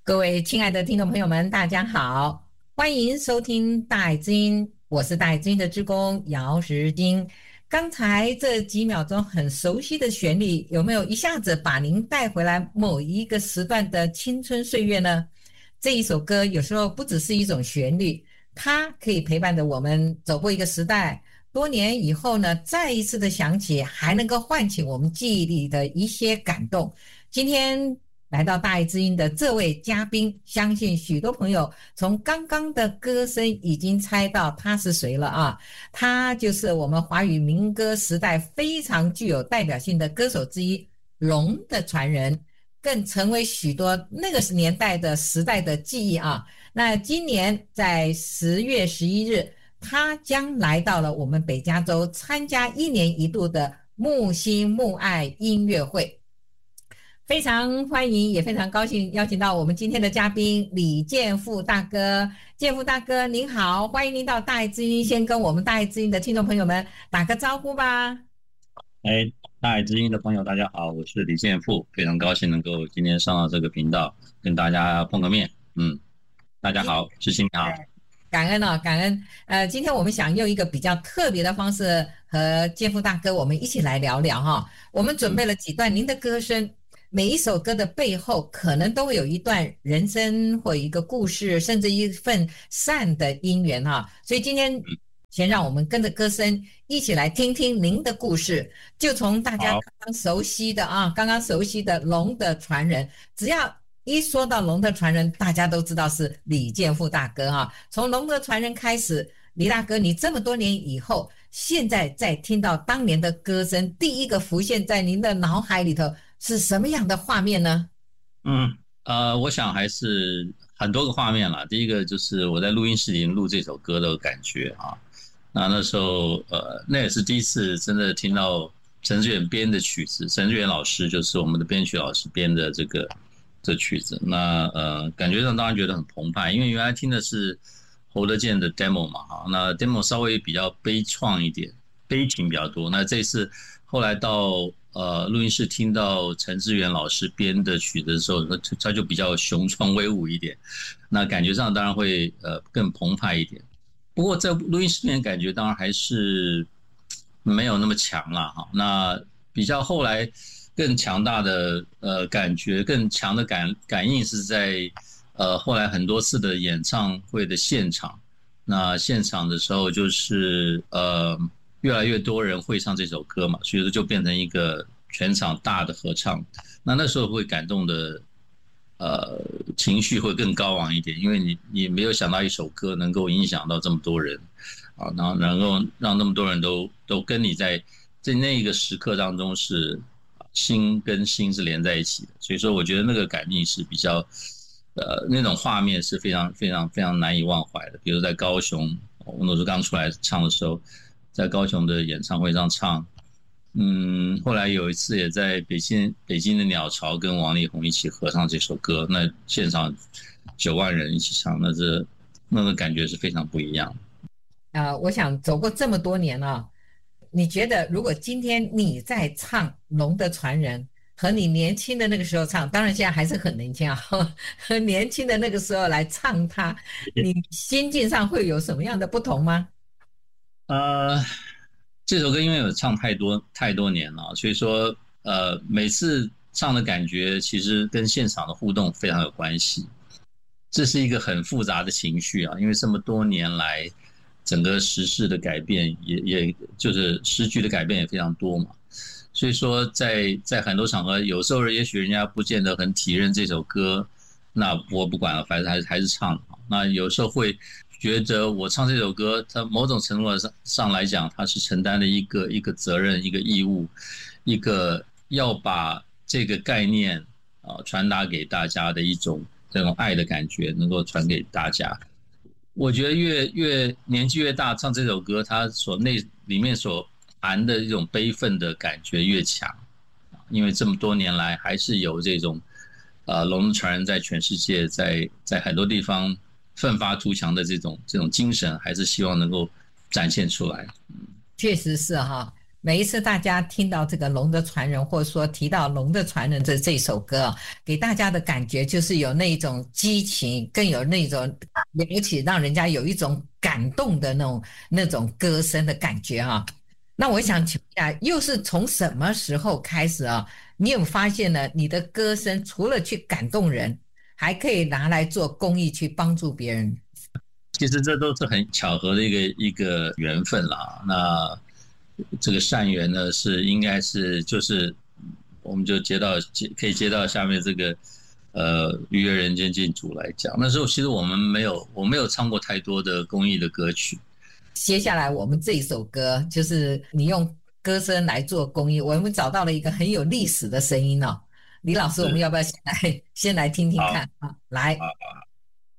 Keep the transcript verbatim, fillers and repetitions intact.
各位亲爱的听众朋友们，大家好，欢迎收听大爱之音，我是大爱之音的志工姚时金。刚才这几秒钟很熟悉的旋律，有没有一下子把您带回来某一个时段的青春岁月呢？这一首歌有时候不只是一种旋律，它可以陪伴着我们走过一个时代，多年以后呢，再一次的想起，还能够唤起我们记忆里的一些感动。今天来到大爱之音的这位嘉宾，相信许多朋友从刚刚的歌声已经猜到他是谁了啊！他就是我们华语民歌时代非常具有代表性的歌手之一，龙的传人，更成为许多那个年代的时代的记忆啊！那今年在十月十一日，他将来到了我们北加州参加一年一度的木星木爱音乐会。非常欢迎，也非常高兴邀请到我们今天的嘉宾李建富大哥。建富大哥您好，欢迎您到大爱之音，先跟我们大爱之音的听众朋友们打个招呼吧。 哎，大爱之音的朋友大家好，我是李建富，非常高兴能够今天上到这个频道跟大家碰个面。嗯，大家好，志兴你好。 感恩哦，感恩。呃，今天我们想用一个比较特别的方式和建富大哥我们一起来聊聊哈。我们准备了几段您的歌声，每一首歌的背后可能都会有一段人生或一个故事，甚至一份善的因缘哈。所以今天先让我们跟着歌声一起来听听您的故事，就从大家刚刚熟悉的啊，刚刚熟悉的龙的传人，只要一说到龙的传人，大家都知道是李建富大哥哈。从龙的传人开始，李大哥，你这么多年以后，现在在听到当年的歌声，第一个浮现在您的脑海里头是什么样的画面呢？ 嗯，呃，我想还是很多个画面啦。第一个就是我在录音室里录这首歌的感觉啊。那那时候，呃，那也是第一次真的听到陈志远编的曲子，陈志远老师就是我们的编曲老师编的这个这曲子。那呃，感觉上当然觉得很澎湃，因为原来听的是侯德健的 demo 嘛，哈，那 demo 稍微比较悲怆一点，悲情比较多。那这次后来到呃录音室听到陈志远老师编的曲子的时候，他就比较雄壮威武一点，那感觉上当然会呃更澎湃一点。不过在录音室里面感觉当然还是没有那么强了哈。那比较后来更强大的呃感觉，更强的感感应是在呃后来很多次的演唱会的现场。那现场的时候就是呃越来越多人会唱这首歌嘛，所以说就变成一个全场大的合唱。那那时候会感动的呃，情绪会更高昂一点，因为你你没有想到一首歌能够影响到这么多人啊，然后能够让那么多人都都跟你在在那一个时刻当中是心跟心是连在一起的，所以说我觉得那个感应是比较呃那种画面是非常非常非常难以忘怀的。比如在高雄，我那时候刚出来唱的时候，在高雄的演唱会上唱。嗯，后来有一次也在北京北京的鸟巢跟王力宏一起合唱这首歌，那现场九万人一起唱，那这那个感觉是非常不一样的。 呃，我想走过这么多年啊，你觉得如果今天你在唱《龙的传人》，和你年轻的那个时候唱，当然现在还是很年轻啊，和年轻的那个时候来唱它，你心境上会有什么样的不同吗？ 呃。这首歌因为有唱太多太多年了，所以说呃每次唱的感觉其实跟现场的互动非常有关系。这是一个很复杂的情绪啊，因为这么多年来整个时事的改变也也就是时局的改变也非常多嘛，所以说在在很多场合，有时候也许人家不见得很体认这首歌，那我不管了，反正还是还是唱。那有时候会觉得我唱这首歌，它某种程度上上来讲，它是承担了一个一个责任、一个义务，一个要把这个概念啊传达给大家的一种这种爱的感觉，能够传给大家。我觉得越越年纪越大，唱这首歌，它所内里面所含的一种悲愤的感觉越强，因为这么多年来还是有这种呃龙的传人在全世界，在在很多地方奋发图强的这种这种精神，还是希望能够展现出来。 确实是哈， 每一次大家听到这个《龙的传人》，或者说提到《龙的传人》这这首歌啊，给大家的感觉就是有那种激情，更有那种了解，让人家有一种感动的那种那种歌声的感觉啊。那我想请问一下，又是从什么时候开始啊？你有发现呢？你的歌声除了去感动人，还可以拿来做公益，去帮助别人。 其实这都是很巧合的一个一个缘分啦。那这个善缘呢，是应该是就是我们就接到接可以接到下面这个呃愉悦人间净土来讲。那时候其实我们没有我没有唱过太多的公益的歌曲。 接下来我们这一首歌就是你用歌声来做公益，我们找到了一个很有历史的声音哦。李老师，我们是， 要不要先来先来听听好， 看啊？来。 好。